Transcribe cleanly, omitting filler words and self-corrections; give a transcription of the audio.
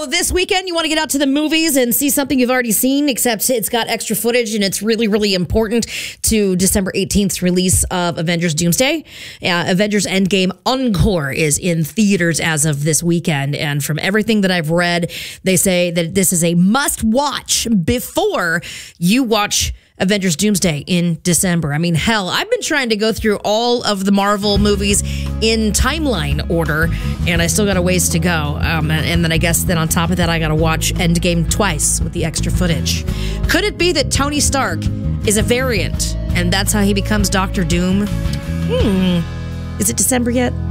this weekend, you want to get out to the movies and see something you've already seen, except it's got extra footage and it's really, really important to December 18th's release of Avengers Doomsday. Avengers Endgame Encore is in theaters as of this weekend. And from everything that I've read, they say that this is a must-watch before you watch Avengers Doomsday in December. I mean, hell, I've been trying to go through all of the Marvel movies in timeline order, and I still got a ways to go. And then I guess then on top of that, I got to watch Endgame twice with the extra footage. Could it be that Tony Stark is a variant, and that's how he becomes Doctor Doom? Is it December yet?